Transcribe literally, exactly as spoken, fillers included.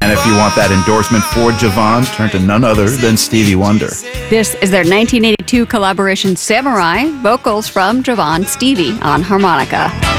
And if you want that endorsement for Javon, turn to none other than Stevie Wonder. This is their nineteen eighty-two collaboration Samurai, vocals from Javon, Stevie on harmonica.